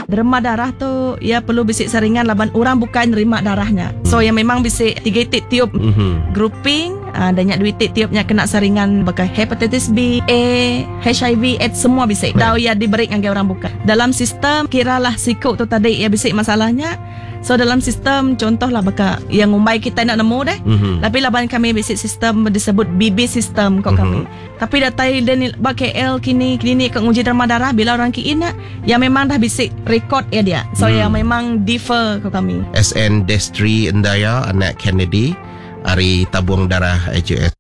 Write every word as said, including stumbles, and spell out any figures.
derma darah tu ya perlu bisik saringan laban orang bukan nerima darahnya. So yang memang bisik tiga tiap Mhm. grouping uh, dan nyak duit tiapnya kena saringan bekai hepatitis B, A, H I V, AIDS semua bisik. Dah ya diberi dengan orang bukan. Dalam sistem kiralah sikuk tu tadi ya bisik masalahnya. So dalam sistem contohlah baka yang umbai kita nak nemu deh. Mhm. Tapi laban kami basic sistem disebut B B system kok kami. Mhm. Tapi datai dan ba K L kini kini ke uji derma darah bila orang kiina yang memang dah basic record ya dia. So Hmm. yang memang differ kok kami. S N Destri Endaya anak Kennedy Ari tabung darah H U S